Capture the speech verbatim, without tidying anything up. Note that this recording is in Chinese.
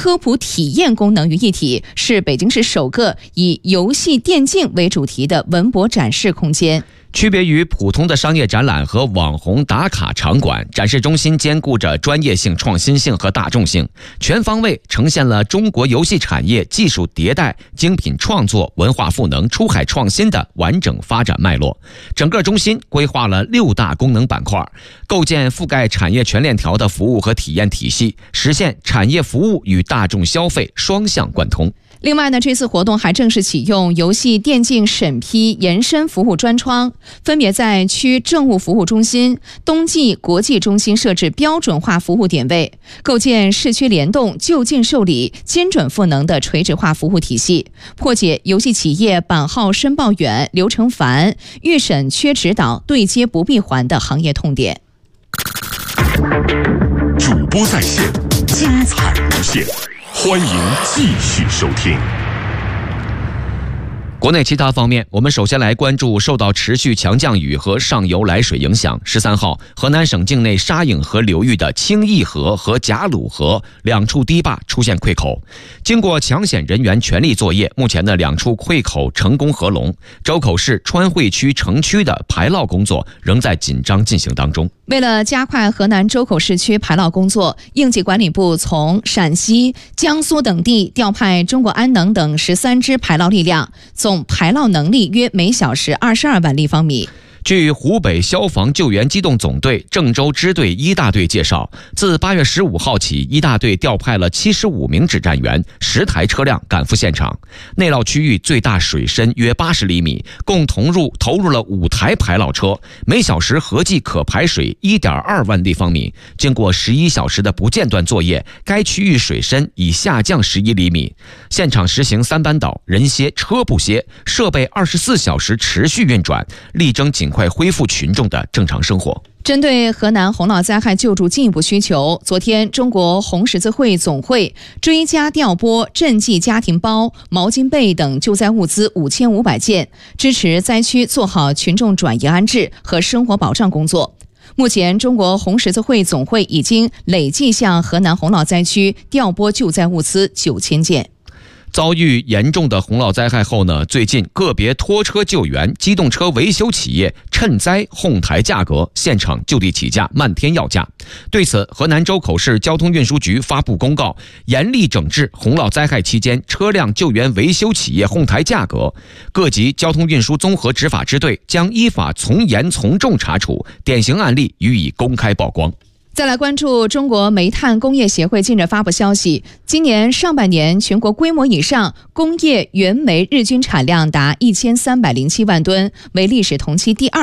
科普体验功能于一体，是北京市首个以游戏电竞为主题的文博展示空间。 区别于普通的商业展览和网红打卡场馆，展示中心兼顾着专业性、创新性和大众性，全方位呈现了中国游戏产业技术迭代、精品创作、文化赋能、出海创新的完整发展脉络。整个中心规划了六大功能板块，构建覆盖产业全链条的服务和体验体系，实现产业服务与大众消费双向贯通。 另外呢，这次活动还正式启用游戏电竞审批延伸服务专窗，分别在区政务服务中心、冬季国际中心设置标准化服务点位，构建市区联动、就近受理、精准赋能的垂直化服务体系，破解游戏企业版号申报远、流程繁、预审缺指导、对接不闭环的行业痛点。 主播在线，精彩无限。欢迎继续收听。 国内其他方面，我们首先来关注受到持续强降雨和上游来水影响，十三号，河南省境内沙颍河流域的清义河和贾鲁河两处堤坝出现溃口。经过抢险人员全力作业，目前的两处溃口成功合龙。周口市川汇区城区的排涝工作仍在紧张进行当中。 为了加快河南周口市区排涝工作，应急管理部从陕西、江苏等地调派中国安能等十三支排涝力量，总排涝能力约每小时二十二万立方米。 据湖北消防救援机动总队郑州支队一大队介绍，自八月十五号起，一大队调派了七十五名指战员、十台车辆赶赴现场。内涝区域最大水深约八十厘米，共投入投入了五台排涝车，每小时合计可排水一点二万立方米。经过十一小时的不间断作业，该区域水深已下降十一厘米。现场实行三班倒，人歇车不歇，设备二十四小时持续运转，力争尽快恢复群众的正常生活。 针对河南洪涝灾害救助进一步需求，昨天中国红十字会总会追加调拨赈济家庭包、毛巾被等救灾物资五千五百件，支持灾区做好群众转移安置和生活保障工作。目前，中国红十字会总会已经累计向河南洪涝灾区调拨救灾物资九千件。 遭遇严重的洪涝灾害后呢，最近个别拖车救援、机动车维修企业趁灾哄抬价格，现场就地起价，漫天要价。对此，河南周口市交通运输局发布公告，严厉整治洪涝灾害期间车辆救援维修企业哄抬价格。各级交通运输综合执法支队将依法从严从重查处，典型案例予以公开曝光。 再来关注中国煤炭工业协会近日发布消息，今年上半年全国规模以上工业原煤日均产量达一千三百零七万吨，为历史同期第二。